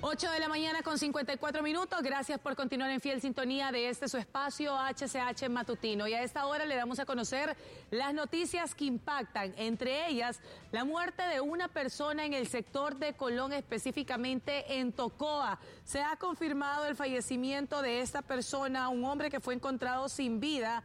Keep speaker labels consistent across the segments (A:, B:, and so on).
A: 8 de la mañana con 54 minutos. Gracias por continuar en fiel sintonía de su espacio HCH Matutino. Y a esta hora le damos a conocer las noticias que impactan, entre ellas la muerte de una persona en el sector de Colón, específicamente en Tocoa. Se ha confirmado el fallecimiento de esta persona, un hombre que fue encontrado sin vida,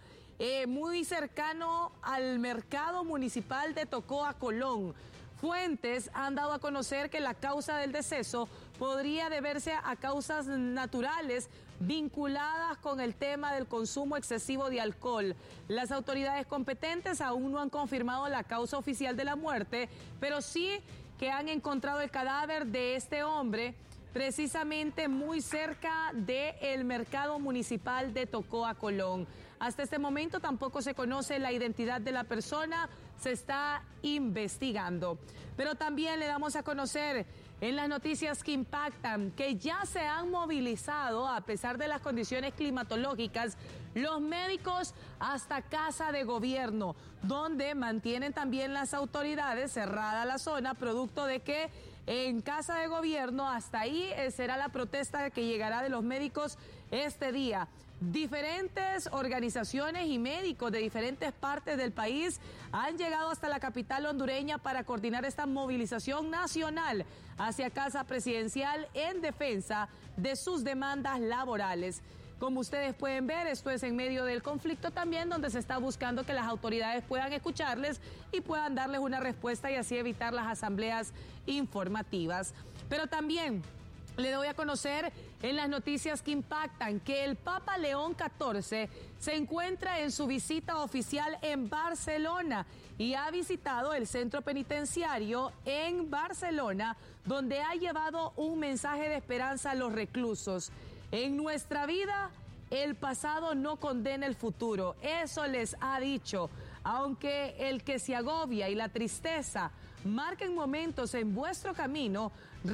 A: muy cercano al mercado municipal de Tocoa, Colón. Fuentes han dado a conocer que la causa del deceso podría deberse a causas naturales vinculadas con el tema del consumo excesivo de alcohol. Las autoridades competentes aún no han confirmado la causa oficial de la muerte, pero sí que han encontrado el cadáver de este hombre precisamente muy cerca del mercado municipal de Tocoa, Colón. Hasta este momento tampoco se conoce la identidad de la persona, se está investigando. Pero también le damos a conocer en las noticias que impactan que ya se han movilizado, a pesar de las condiciones climatológicas, los médicos hasta Casa de Gobierno, donde mantienen también las autoridades cerrada la zona, producto de que en Casa de Gobierno hasta ahí será la protesta que llegará de los médicos este día. Diferentes organizaciones y médicos de diferentes partes del país han llegado hasta la capital hondureña para coordinar esta movilización nacional hacia Casa Presidencial en defensa de sus demandas laborales. Como ustedes pueden ver, esto es en medio del conflicto también, donde se está buscando que las autoridades puedan escucharles y puedan darles una respuesta y así evitar las asambleas informativas. Pero también le doy a conocer en las noticias que impactan que el Papa León XIV se encuentra en su visita oficial en Barcelona y ha visitado el centro penitenciario en Barcelona, donde ha llevado un mensaje de esperanza a los reclusos. En nuestra vida, el pasado no condena el futuro. Eso les ha dicho. Aunque el que se agobia y la tristeza marquen momentos en vuestro camino,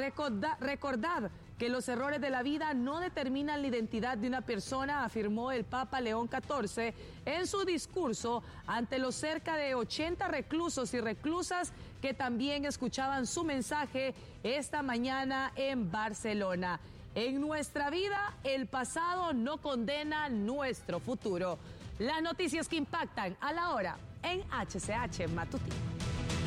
A: recordad que los errores de la vida no determinan la identidad de una persona, afirmó el Papa León XIV en su discurso ante los cerca de 80 reclusos y reclusas que también escuchaban su mensaje esta mañana en Barcelona. En nuestra vida, el pasado no condena nuestro futuro. Las noticias que impactan a la hora en HCH Matutino.